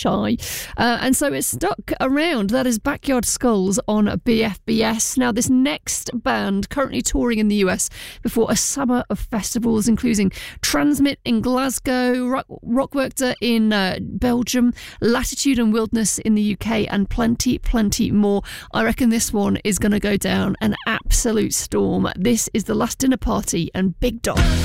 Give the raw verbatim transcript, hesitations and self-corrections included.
shy. Uh, and so it's stuck around. That is Backyard Skulls on B F B S. Now, this next band currently touring in the U S before a summer of festivals, including Transmit in Glasgow, Rock- Rockwerchter in uh, Belgium, Latitude and Wilderness in the U K, and plenty, plenty more. I reckon this one is going to go down an absolute storm. This is The Last Dinner Party and Big Dog.